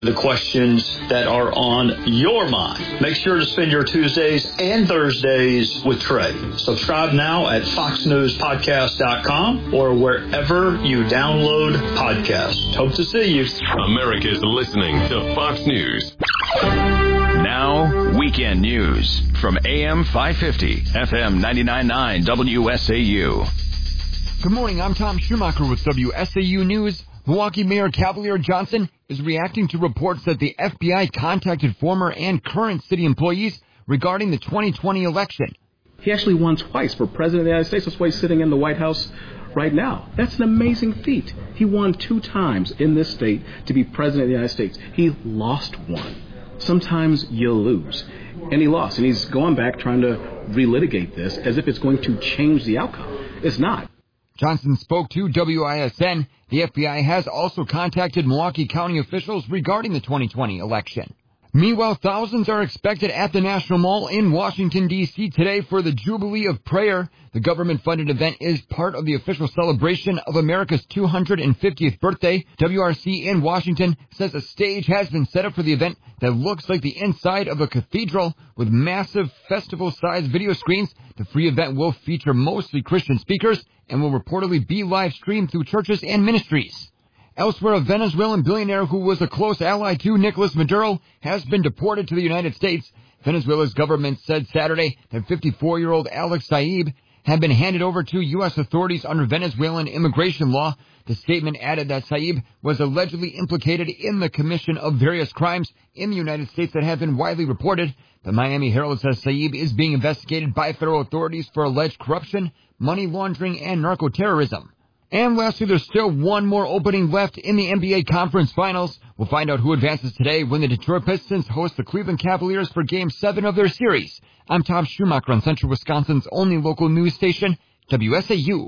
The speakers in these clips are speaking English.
The questions that are on your mind. Make sure to spend your Tuesdays and Thursdays with Trey. Subscribe now at foxnewspodcast.com or wherever you download podcasts. Hope to see you. America's listening to Fox News. Now, weekend news from AM 550, FM 99.9 WSAU. Good morning, I'm Tom Schumacher with WSAU News. Milwaukee Mayor Cavalier Johnson is reacting to reports that the FBI contacted former and current city employees regarding the 2020 election. He actually won twice for president of the United States. That's why he's sitting in the White House right now. That's an amazing feat. He won 2 times in this state to be president of the United States. He lost one. Sometimes you lose. And he lost. And he's going back trying to relitigate this as if it's going to change the outcome. It's not. Johnson spoke to WISN. The FBI has also contacted Milwaukee County officials regarding the 2020 election. Meanwhile, thousands are expected at the National Mall in Washington, D.C. today for the Jubilee of Prayer. The government-funded event is part of the official celebration of America's 250th birthday. WRC in Washington says a stage has been set up for the event that looks like the inside of a cathedral with massive festival-sized video screens. The free event will feature mostly Christian speakers and will reportedly be live-streamed through churches and ministries. Elsewhere, a Venezuelan billionaire who was a close ally to Nicolas Maduro has been deported to the United States. Venezuela's government said Saturday that 54-year-old Alex Saib had been handed over to U.S. authorities under Venezuelan immigration law. The statement added that Saib was allegedly implicated in the commission of various crimes in the United States that have been widely reported. The Miami Herald says Saib is being investigated by federal authorities for alleged corruption, money laundering, and narco-terrorism. And lastly, there's still one more opening left in the NBA Conference Finals. We'll find out who advances today when the Detroit Pistons host the Cleveland Cavaliers for Game 7 of their series. I'm Tom Schumacher on Central Wisconsin's only local news station, WSAU.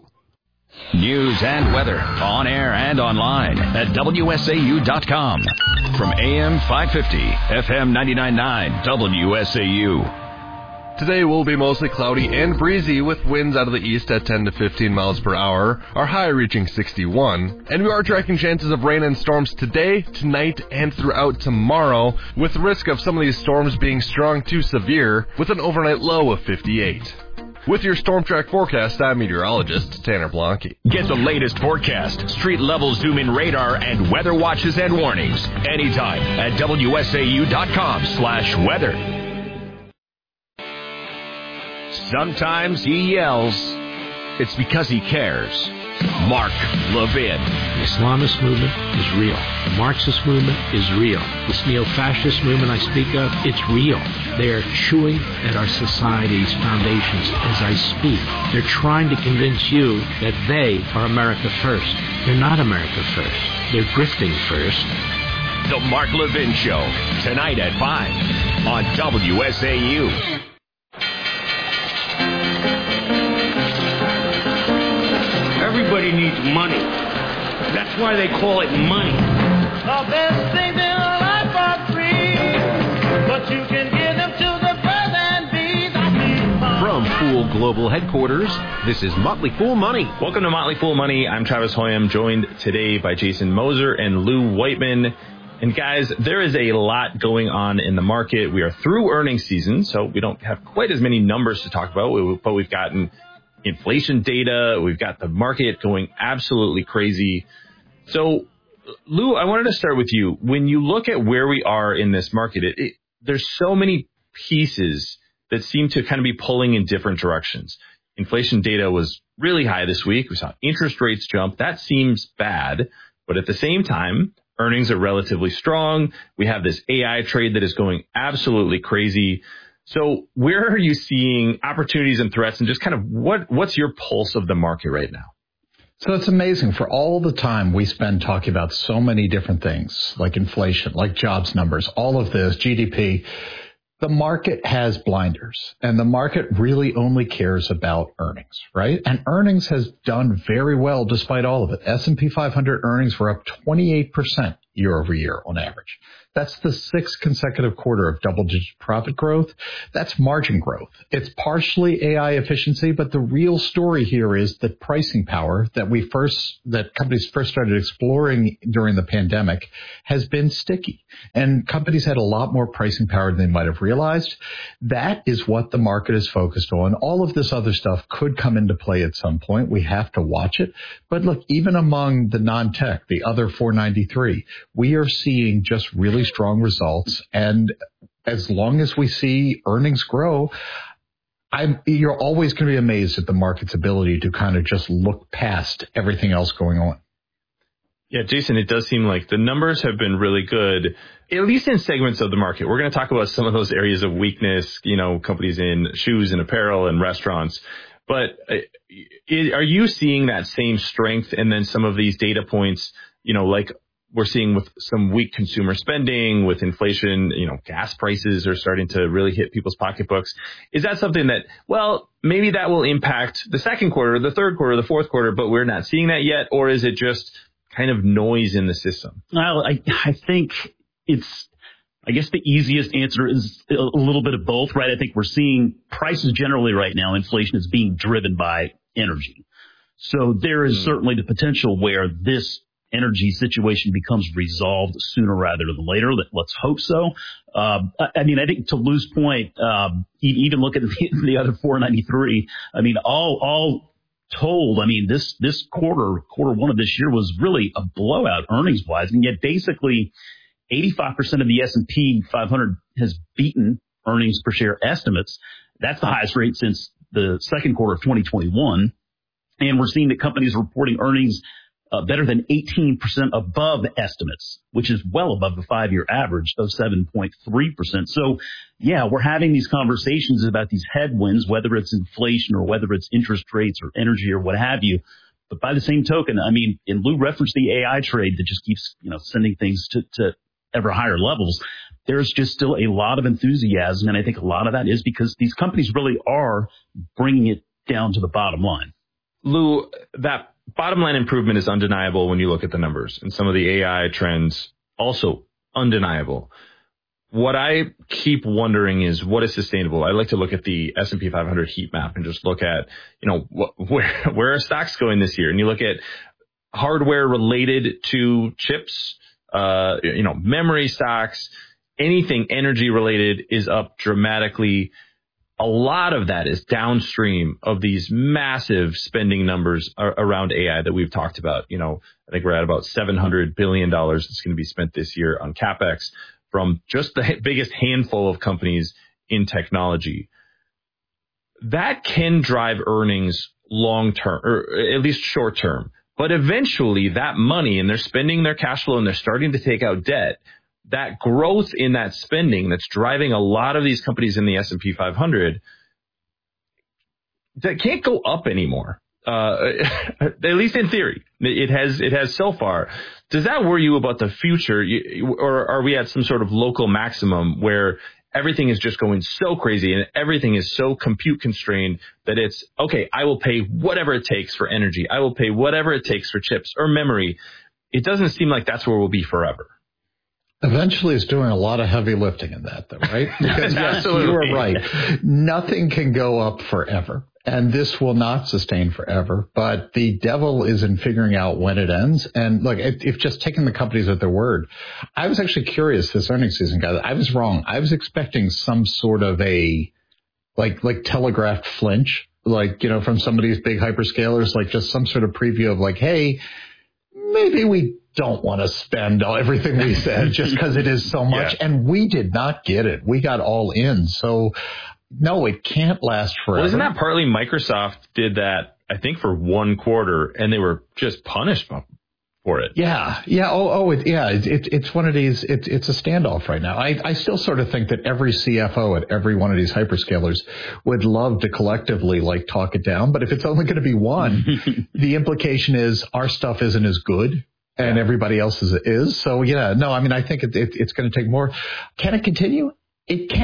News and weather on air and online at WSAU.com. From AM 550, FM 99.9 WSAU. Today will be mostly cloudy and breezy with winds out of the east at 10 to 15 miles per hour, our high reaching 61. And we are tracking chances of rain and storms today, tonight, and throughout tomorrow, with the risk of some of these storms being strong to severe, with an overnight low of 58. With your Storm Track forecast, I'm meteorologist Tanner Blanke. Get the latest forecast, street level zoom in radar, and weather watches and warnings anytime at WSAU.com/weather. Sometimes he yells. It's because he cares. Mark Levin. The Islamist movement is real. The Marxist movement is real. This neo-fascist movement I speak of, it's real. They are chewing at our society's foundations as I speak. They're trying to convince you that they are America first. They're not America first. They're grifting first. The Mark Levin Show, tonight at 5 on WSAU. Everybody needs money. That's why they call it money. The best things in life are free, but you can give them to the birds and bees. From Fool Global Headquarters, this is Motley Fool Money. Welcome to Motley Fool Money. I'm Travis Hoyam, joined today by Jason Moser and Lou Whiteman. And guys, there is a lot going on in the market. We are through earnings season, so we don't have quite as many numbers to talk about, but we've gotten inflation data. We've got the market going absolutely crazy. So, Lou, I wanted to start with you. When you look at where we are in this market, there's so many pieces that seem to kind of be pulling in different directions. Inflation data was really high this week. We saw interest rates jump. That seems bad. But at the same time, earnings are relatively strong. We have this AI trade that is going absolutely crazy. So where are you seeing opportunities and threats, and just kind of what's your pulse of the market right now? So it's amazing. For all the time we spend talking about so many different things, like inflation, like jobs numbers, all of this, GDP, the market has blinders, and the market really only cares about earnings, right? And earnings has done very well despite all of it. S&P 500 earnings were up 28% year over year on average. That's the 6th consecutive quarter of double-digit profit growth. That's margin growth. It's partially AI efficiency, but the real story here is that pricing power that companies first started exploring during the pandemic has been sticky. And companies had a lot more pricing power than they might have realized. That is what the market is focused on. All of this other stuff could come into play at some point. We have to watch it. But look, even among the non-tech, the other 493, we are seeing just really strong results. And as long as we see earnings grow, you're always going to be amazed at the market's ability to kind of just look past everything else going on. Yeah, Jason, it does seem like the numbers have been really good, at least in segments of the market. We're going to talk about some of those areas of weakness, companies in shoes and apparel and restaurants. But are you seeing that same strength and then some of these data points, like we're seeing with some weak consumer spending, with inflation, gas prices are starting to really hit people's pocketbooks. Is that something that, maybe that will impact the second quarter, the third quarter, the fourth quarter, but we're not seeing that yet? Or is it just kind of noise in the system? Well, I think I guess the easiest answer is a little bit of both, right? I think we're seeing prices generally right now, inflation is being driven by energy. So there is certainly the potential where this energy situation becomes resolved sooner rather than later. Let's hope so. I think to Lou's point, even look at the other 493, all told, this quarter one of this year was really a blowout earnings wise. And yet basically 85% of the S&P 500 has beaten earnings per share estimates. That's the highest rate since the second quarter of 2021. And we're seeing that companies are reporting earnings better than 18% above estimates, which is well above the 5-year average of 7.3%. So, yeah, we're having these conversations about these headwinds, whether it's inflation or whether it's interest rates or energy or what have you. But by the same token, and Lou referenced the AI trade that just keeps, sending things to ever higher levels. There's just still a lot of enthusiasm, and I think a lot of that is because these companies really are bringing it down to the bottom line. Lou, that bottom line improvement is undeniable when you look at the numbers, and some of the AI trends also undeniable. What I keep wondering is what is sustainable. I like to look at the S&P 500 heat map and just look at, where are stocks going this year? And you look at hardware related to chips, memory stocks, anything energy related is up dramatically. A lot of that is downstream of these massive spending numbers around AI that we've talked about. I think we're at about $700 billion that's going to be spent this year on CapEx from just the biggest handful of companies in technology. That can drive earnings long term, or at least short term. But eventually that money, and they're spending their cash flow and they're starting to take out debt, that growth in that spending that's driving a lot of these companies in the S&P 500, that can't go up anymore. At least in theory, it has so far. Does that worry you about the future, or are we at some sort of local maximum where everything is just going so crazy and everything is so compute constrained that it's, okay, I will pay whatever it takes for energy. I will pay whatever it takes for chips or memory. It doesn't seem like that's where we'll be forever. Eventually, it's doing a lot of heavy lifting in that, though, right? Because yes, you are right. Nothing can go up forever, and this will not sustain forever. But the devil is in figuring out when it ends. And look, if just taking the companies at their word, I was actually curious this earnings season, guys. I was wrong. I was expecting some sort of a like telegraphed flinch, from some of these big hyperscalers, like just some sort of preview of like, hey, maybe we don't want to spend everything we said just because it is so much. Yeah. And we did not get it. We got all in. So, no, it can't last forever. Well, isn't that partly Microsoft did that, I think, for one quarter, and they were just punished for it? Yeah. Yeah. It's one of these, it's a standoff right now. I still sort of think that every CFO at every one of these hyperscalers would love to collectively talk it down. But if it's only going to be one, the implication is our stuff isn't as good. And everybody else's is. So, I think it's going to take more. Can it continue? It can.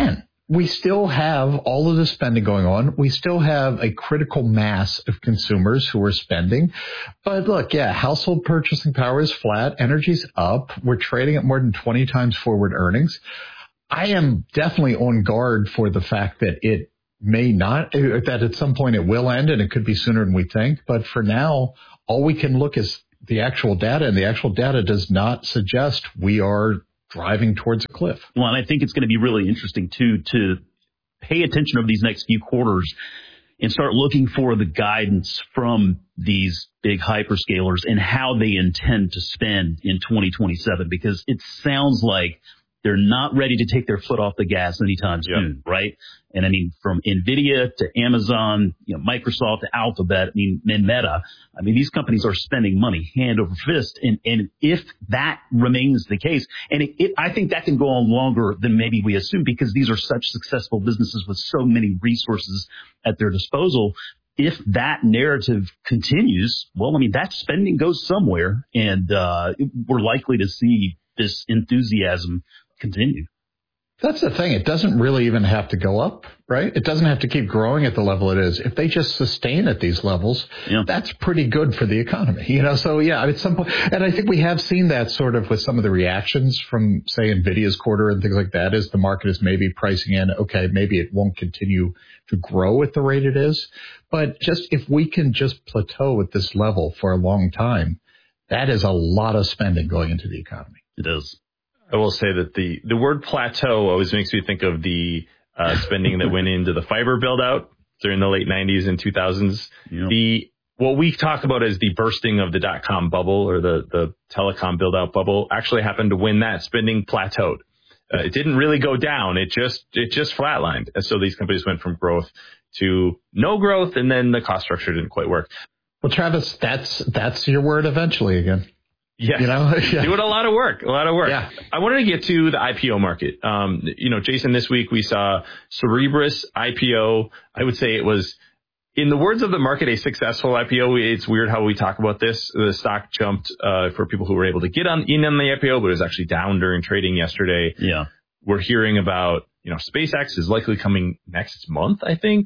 we still have all of the spending going on. We still have a critical mass of consumers who are spending. But look, household purchasing power is flat. Energy's up. We're trading at more than 20 times forward earnings. I am definitely on guard for the fact that it may not, that at some point it will end, and it could be sooner than we think. But for now, all we can look is the actual data, and the actual data does not suggest we are driving towards a cliff. Well, and I think it's going to be really interesting, too, to pay attention over these next few quarters and start looking for the guidance from these big hyperscalers and how they intend to spend in 2027, because it sounds like they're not ready to take their foot off the gas anytime soon, right? And I mean, from NVIDIA to Amazon, Microsoft to Alphabet, and Meta, these companies are spending money hand over fist. And if that remains the case, and I think that can go on longer than maybe we assume, because these are such successful businesses with so many resources at their disposal. If that narrative continues, well, that spending goes somewhere, and we're likely to see this enthusiasm continue. That's the thing. It doesn't really even have to go up, right? It doesn't have to keep growing at the level it is. If they just sustain at these levels, that's pretty good for the economy, So at some point, and I think we have seen that sort of with some of the reactions from, say, NVIDIA's quarter and things like that, as the market is maybe pricing in, okay, maybe it won't continue to grow at the rate it is. But just if we can just plateau at this level for a long time, that is a lot of spending going into the economy. It is. I will say that the word plateau always makes me think of the spending that went into the fiber build out during the late 90s and 2000s. Yep. What we talk about as the bursting of the .com bubble, or the telecom build out bubble, actually happened when that spending plateaued. It didn't really go down. It just flatlined. And so these companies went from growth to no growth, and then the cost structure didn't quite work. Well, Travis, that's your word eventually again. Yes. Doing a lot of work. Yeah. I wanted to get to the IPO market. Jason, this week we saw Cerebras IPO. I would say it was, in the words of the market, a successful IPO. It's weird how we talk about this. The stock jumped for people who were able to get in on the IPO, but it was actually down during trading yesterday. Yeah. We're hearing about, SpaceX is likely coming next month, I think.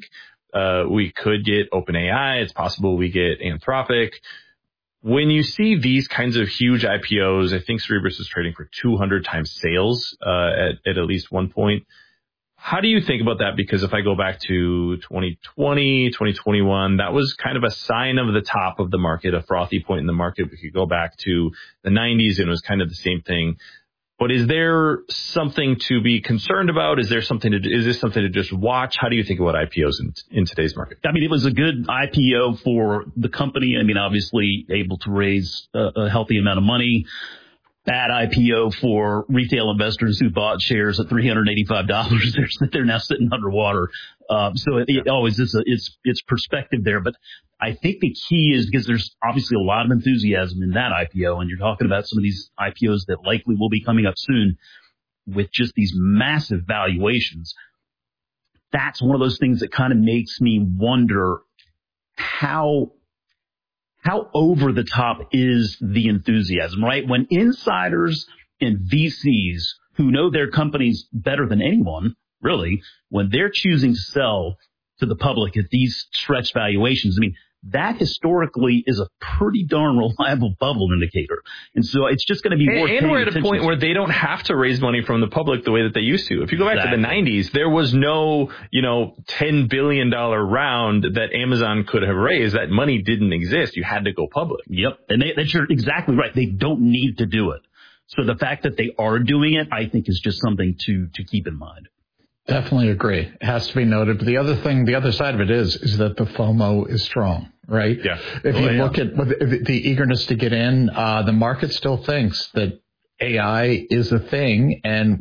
We could get OpenAI. It's possible we get Anthropic. When you see these kinds of huge IPOs, I think Cerebras is trading for 200 times sales at least one point. How do you think about that? Because if I go back to 2020, 2021, that was kind of a sign of the top of the market, a frothy point in the market. We could go back to the 90s, and it was kind of the same thing. But is there something to be concerned about? Is this something to just watch? How do you think about IPOs in today's market? It was a good IPO for the company. Obviously able to raise a healthy amount of money. Bad IPO for retail investors who bought shares at $385. They're now sitting underwater. So it always is it's perspective there. But I think the key is, because there's obviously a lot of enthusiasm in that IPO, and you're talking about some of these IPOs that likely will be coming up soon with just these massive valuations. That's one of those things that kind of makes me wonder how over the top is the enthusiasm, right? When insiders and VCs who know their companies better than anyone, really, when they're choosing to sell to the public at these stretched valuations, that historically is a pretty darn reliable bubble indicator. And so it's just going to be worth paying attention. And we're at a point where they don't have to raise money from the public the way that they used to. If you go back to the 90s, there was no, $10 billion round that Amazon could have raised. That money didn't exist. You had to go public. Yep. And you're exactly right. They don't need to do it. So the fact that they are doing it, I think, is just something to keep in mind. Definitely agree. It has to be noted. But the other side of it is that the FOMO is strong, right? Yeah. If you look at the eagerness to get in, the market still thinks that AI is a thing, and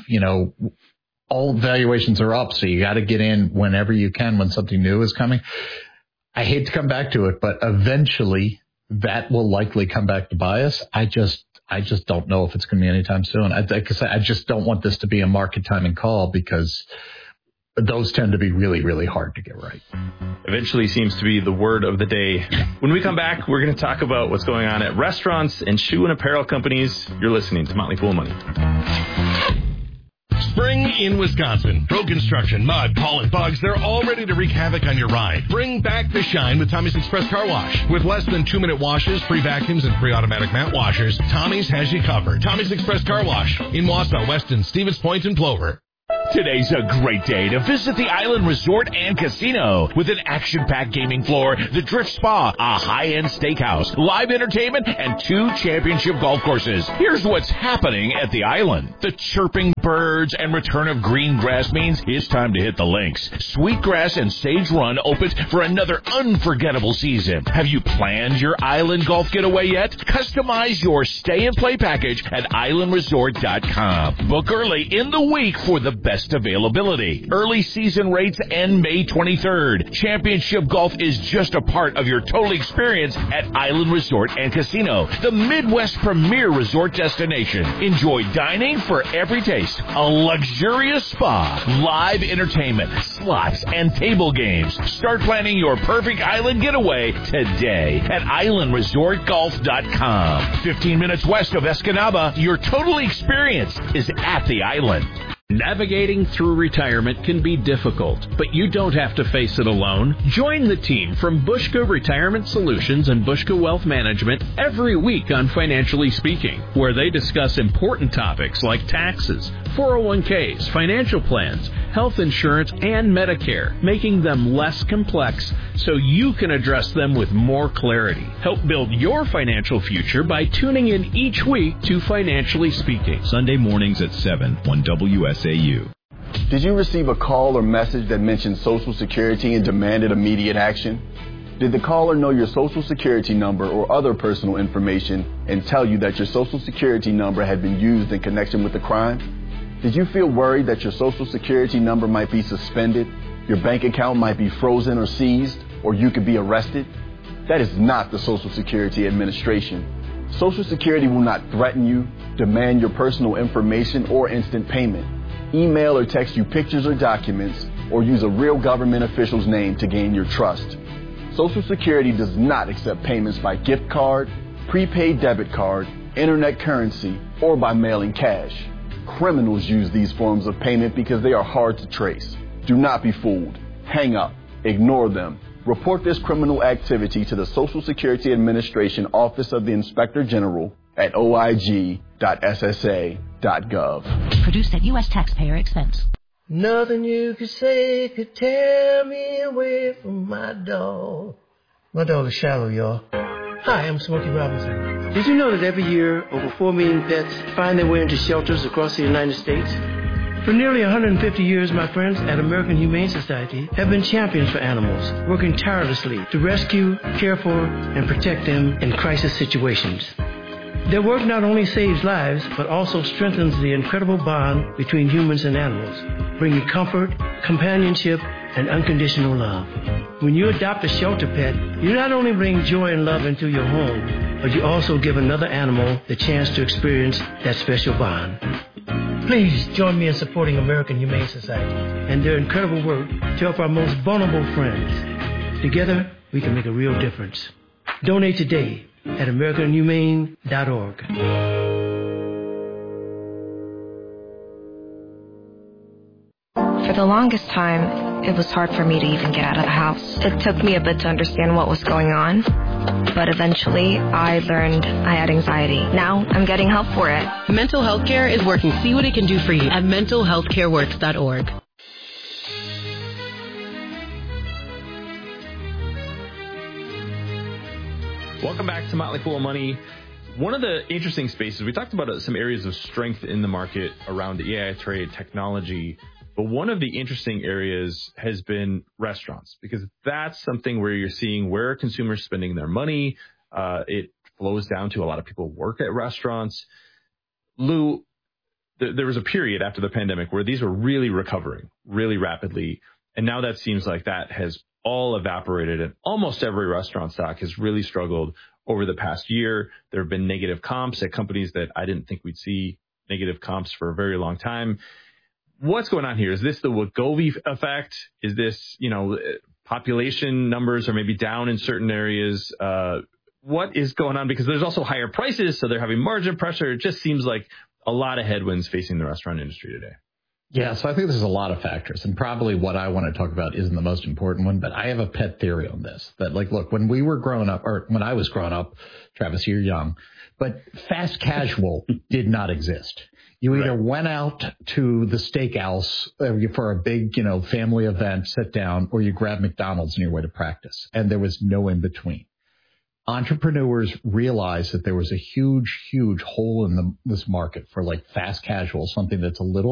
all valuations are up. So you got to get in whenever you can when something new is coming. I hate to come back to it, but eventually that will likely come back to buy us. I just don't know if it's going to be anytime soon. I just don't want this to be a market timing call, because those tend to be really, really hard to get right. Eventually seems to be the word of the day. When we come back, we're going to talk about what's going on at restaurants and shoe and apparel companies. You're listening to Motley Fool Money. Spring in Wisconsin. Road construction, mud, pollen, bugs, they're all ready to wreak havoc on your ride. Bring back the shine with Tommy's Express Car Wash. With less than 2-minute washes, free vacuums, and free automatic mat washers, Tommy's has you covered. Tommy's Express Car Wash in Wausau, Weston, Stevens Point, and Plover. Today's a great day to visit the Island Resort and Casino with an action-packed gaming floor, the Drift Spa, a high-end steakhouse, live entertainment, and 2 championship golf courses. Here's what's happening at the island. The chirping birds and return of green grass means it's time to hit the links. Sweetgrass and Sage Run opens for another unforgettable season. Have you planned your island golf getaway yet? Customize your stay and play package at islandresort.com. Book early in the week for the best availability. Early season rates end May 23rd. Championship golf is just a part of your total experience at Island Resort and Casino, the Midwest premier resort destination. Enjoy dining for every taste, a luxurious spa, live entertainment, slots, and table games. Start planning your perfect island getaway today at islandresortgolf.com. 15 minutes west of Escanaba, your total experience is at the island. Navigating through retirement can be difficult, but you don't have to face it alone. Join the team from Bushka Retirement Solutions and Bushka Wealth Management every week on Financially Speaking, where they discuss important topics like taxes, 401ks, financial plans, health insurance, and Medicare, making them less complex so you can address them with more clarity. Help build your financial future by tuning in each week to Financially Speaking. Sunday mornings at 7 on WSAU. Did you receive a call or message that mentioned Social Security and demanded immediate action? Did the caller know your Social Security number or other personal information and tell you that your Social Security number had been used in connection with the crime? Did you feel worried that your Social Security number might be suspended, your bank account might be frozen or seized, or you could be arrested? That is not the Social Security Administration. Social Security will not threaten you, demand your personal information, or instant payment, email or text you pictures or documents, or use a real government official's name to gain your trust. Social Security does not accept payments by gift card, prepaid debit card, internet currency, or by mailing cash. Criminals use these forms of payment because they are hard to trace. Do not be fooled. Hang up. Ignore them. Report this criminal activity to the Social Security Administration Office of the Inspector General at oig.ssa.gov. Produced at U.S. taxpayer expense. Nothing you could say could tear me away from my dog. My dog is Shallow, y'all. Hi, I'm Smokey Robinson. Did you know that every year over 4 million pets find their way into shelters across the United States? For nearly 150 years, my friends at American Humane Society have been champions for animals, working tirelessly to rescue, care for, and protect them in crisis situations. Their work not only saves lives, but also strengthens the incredible bond between humans and animals, bringing comfort, companionship, and unconditional love. When you adopt a shelter pet, you not only bring joy and love into your home, but you also give another animal the chance to experience that special bond. Please join me in supporting American Humane Society and their incredible work to help our most vulnerable friends. Together, we can make a real difference. Donate today at AmericanHumane.org. For the longest time, it was hard for me to even get out of the house. It took me a bit to understand what was going on, but eventually I learned I had anxiety. Now I'm getting help for it. Mental Health Care is working. See what it can do for you at mentalhealthcareworks.org. Welcome back to Motley Fool Money. One of the interesting spaces, we talked about some areas of strength in the market around the AI trade, technology, but one of the interesting areas has been restaurants, because that's something where you're seeing where consumers spending their money. It flows down to a lot of people work at restaurants. Lou, there was a period after the pandemic where these were really recovering really rapidly. And now that seems like that has all evaporated, and almost every restaurant stock has really struggled over the past year. There have been negative comps at companies that I didn't think we'd see negative comps for a very long time. What's going on here? Is this the Wegovy effect? Is this, population numbers are maybe down in certain areas? What is going on? Because there's also higher prices, so they're having margin pressure. It just seems like a lot of headwinds facing the restaurant industry today. Yeah, so I think there's a lot of factors, and probably what I want to talk about isn't the most important one, but I have a pet theory on this, that like, look, when we were growing up, or when I was growing up, Travis, you're young, but fast casual did not exist. You either went out to the steakhouse for a big, family event, sit down, or you grabbed McDonald's on your way to practice, and there was no in between. Entrepreneurs realized that there was a huge, huge hole in this market for like fast casual, something that's a little